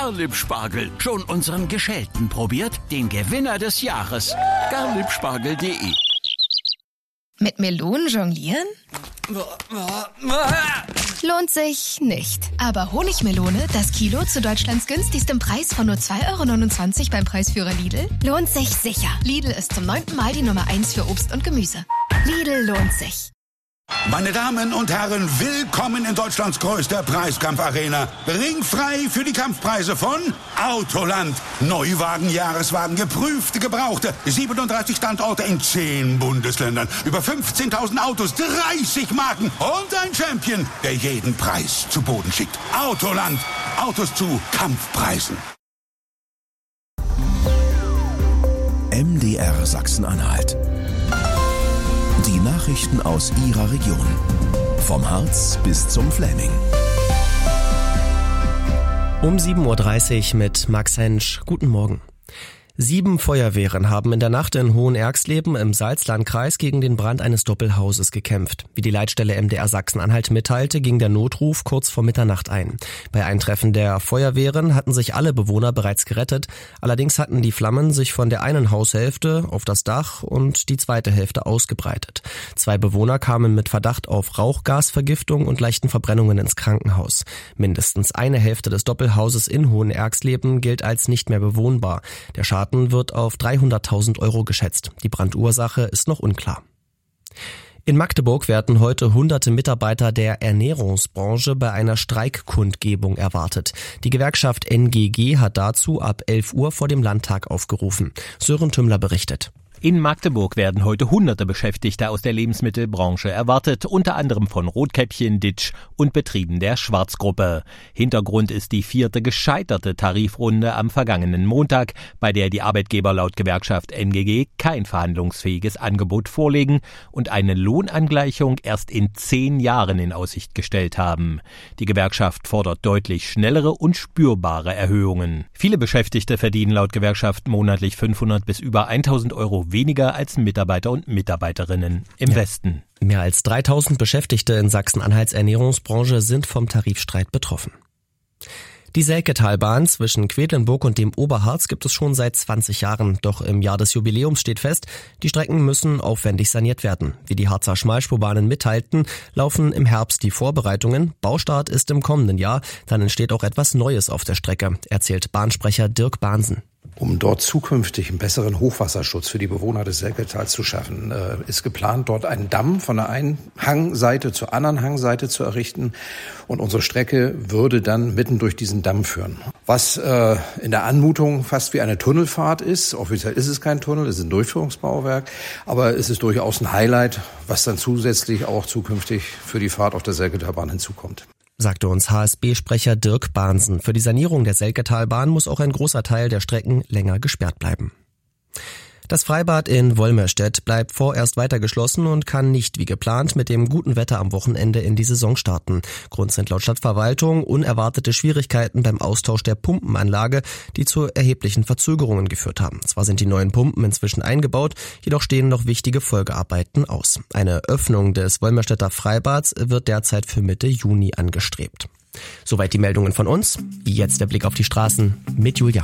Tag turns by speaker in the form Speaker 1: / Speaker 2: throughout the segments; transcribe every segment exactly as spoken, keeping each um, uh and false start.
Speaker 1: Garlip-Spargel. Schon unseren Geschälten probiert? Den Gewinner des Jahres. garlipspargel punkt de.
Speaker 2: Mit Melonen jonglieren? Lohnt sich nicht. Aber Honigmelone, das Kilo zu Deutschlands günstigstem Preis von nur zwei Euro neunundzwanzig beim Preisführer Lidl, lohnt sich sicher. Lidl ist zum neunten Mal die Nummer eins für Obst und Gemüse. Lidl lohnt sich.
Speaker 3: Meine Damen und Herren, willkommen in Deutschlands größter Preiskampfarena. Ringfrei für die Kampfpreise von Autoland. Neuwagen, Jahreswagen, geprüfte, gebrauchte. siebenunddreißig Standorte in zehn Bundesländern. Über fünfzehntausend Autos, dreißig Marken und ein Champion, der jeden Preis zu Boden schickt. Autoland. Autos zu Kampfpreisen.
Speaker 4: M D R Sachsen-Anhalt. Die Nachrichten aus Ihrer Region. Vom Harz bis zum Fläming.
Speaker 5: Um sieben Uhr dreißig mit Max Hensch. Guten Morgen. Sieben Feuerwehren haben in der Nacht in Hohenerxleben im Salzlandkreis gegen den Brand eines Doppelhauses gekämpft. Wie die Leitstelle M D R Sachsen-Anhalt mitteilte, ging der Notruf kurz vor Mitternacht ein. Bei Eintreffen der Feuerwehren hatten sich alle Bewohner bereits gerettet. Allerdings hatten die Flammen sich von der einen Haushälfte auf das Dach und die zweite Hälfte ausgebreitet. Zwei Bewohner kamen mit Verdacht auf Rauchgasvergiftung und leichten Verbrennungen ins Krankenhaus. Mindestens eine Hälfte des Doppelhauses in Hohenerxleben gilt als nicht mehr bewohnbar. Der Schaden wird auf dreihunderttausend Euro geschätzt. Die Brandursache ist noch unklar. In Magdeburg werden heute hunderte Mitarbeiter der Ernährungsbranche bei einer Streikkundgebung erwartet. Die Gewerkschaft N G G hat dazu ab elf Uhr vor dem Landtag aufgerufen. Sören Tümmler berichtet.
Speaker 6: In Magdeburg werden heute hunderte Beschäftigte aus der Lebensmittelbranche erwartet, unter anderem von Rotkäppchen, Ditsch und Betrieben der Schwarzgruppe. Hintergrund ist die vierte gescheiterte Tarifrunde am vergangenen Montag, bei der die Arbeitgeber laut Gewerkschaft N G G kein verhandlungsfähiges Angebot vorlegen und eine Lohnangleichung erst in zehn Jahren in Aussicht gestellt haben. Die Gewerkschaft fordert deutlich schnellere und spürbare Erhöhungen. Viele Beschäftigte verdienen laut Gewerkschaft monatlich fünfhundert bis über tausend Euro weniger als Mitarbeiter und Mitarbeiterinnen im ja. Westen.
Speaker 5: Mehr als dreitausend Beschäftigte in Sachsen-Anhalts Ernährungsbranche sind vom Tarifstreit betroffen. Die Selketalbahn zwischen Quedlinburg und dem Oberharz gibt es schon seit zwanzig Jahren. Doch im Jahr des Jubiläums steht fest, die Strecken müssen aufwendig saniert werden. Wie die Harzer Schmalspurbahnen mitteilten, laufen im Herbst die Vorbereitungen. Baustart ist im kommenden Jahr. Dann entsteht auch etwas Neues auf der Strecke, erzählt Bahnsprecher Dirk Bahnsen.
Speaker 7: Um dort zukünftig einen besseren Hochwasserschutz für die Bewohner des Selketals zu schaffen, ist geplant, dort einen Damm von der einen Hangseite zur anderen Hangseite zu errichten. Und unsere Strecke würde dann mitten durch diesen Damm führen. Was äh, in der Anmutung fast wie eine Tunnelfahrt ist. Offiziell ist es kein Tunnel, es ist ein Durchführungsbauwerk. Aber es ist durchaus ein Highlight, was dann zusätzlich auch zukünftig für die Fahrt auf der Selketalbahn hinzukommt.
Speaker 5: Sagte uns H S B-Sprecher Dirk Bahnsen. Für die Sanierung der Selketalbahn muss auch ein großer Teil der Strecken länger gesperrt bleiben. Das Freibad in Wolmerstedt bleibt vorerst weiter geschlossen und kann nicht wie geplant mit dem guten Wetter am Wochenende in die Saison starten. Grund sind laut Stadtverwaltung unerwartete Schwierigkeiten beim Austausch der Pumpenanlage, die zu erheblichen Verzögerungen geführt haben. Zwar sind die neuen Pumpen inzwischen eingebaut, jedoch stehen noch wichtige Folgearbeiten aus. Eine Öffnung des Wolmerstedter Freibads wird derzeit für Mitte Juni angestrebt. Soweit die Meldungen von uns. Jetzt der Blick auf die Straßen mit Julia.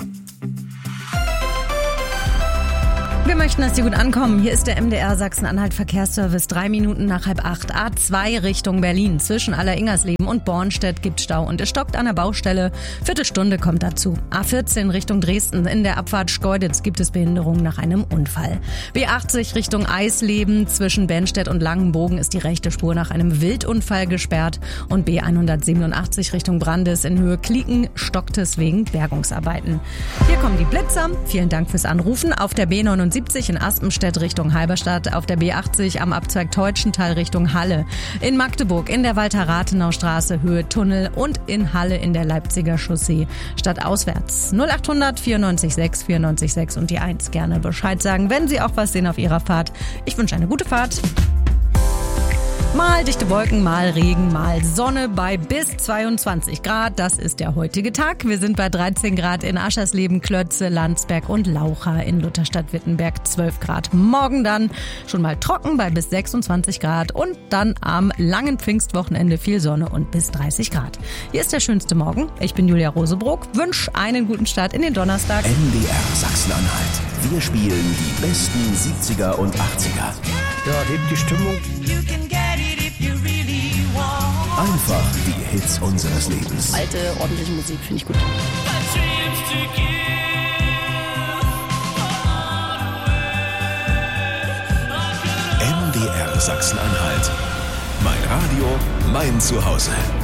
Speaker 8: Wir möchten, dass Sie gut ankommen. Hier ist der M D R Sachsen-Anhalt Verkehrsservice. Drei Minuten nach halb acht. A zwei Richtung Berlin. Zwischen Alleringersleben und Bornstedt gibt Stau und es stockt an der Baustelle. Viertelstunde kommt dazu. A vierzehn Richtung Dresden. In der Abfahrt Schkeuditz gibt es Behinderungen nach einem Unfall. B achtzig Richtung Eisleben. Zwischen Bennstedt und Langenbogen ist die rechte Spur nach einem Wildunfall gesperrt. Und B hundertsiebenundachtzig Richtung Brandes in Höhe Klieken stockt es wegen Bergungsarbeiten. Hier kommen die Blitzer. Vielen Dank fürs Anrufen. Auf der B neunundsiebzig in Aspenstedt Richtung Halberstadt, auf der B achtzig am Abzweig Teutschenthal Richtung Halle, in Magdeburg in der Walter-Rathenau-Straße Höhe Tunnel und in Halle in der Leipziger Chaussee stadtauswärts. null achthundert vierundneunzig sechs vierundneunzig sechs und die eins. Gerne Bescheid sagen, wenn Sie auch was sehen auf Ihrer Fahrt. Ich wünsche eine gute Fahrt. Mal dichte Wolken, mal Regen, mal Sonne bei bis zweiundzwanzig Grad. Das ist der heutige Tag. Wir sind bei dreizehn Grad in Aschersleben, Klötze, Landsberg und Laucha, in Lutherstadt-Wittenberg zwölf Grad. Morgen dann schon mal trocken bei bis sechsundzwanzig Grad und dann am langen Pfingstwochenende viel Sonne und bis dreißig Grad. Hier ist der schönste Morgen. Ich bin Julia Rosebrock. Wünsch einen guten Start in den Donnerstag.
Speaker 4: M D R Sachsen-Anhalt. Wir spielen die besten siebziger und achtziger.
Speaker 7: Ja, hebt die Stimmung.
Speaker 4: Einfach die Hits unseres Lebens.
Speaker 9: Alte, ordentliche Musik finde ich gut.
Speaker 4: M D R Sachsen-Anhalt. Mein Radio, mein Zuhause.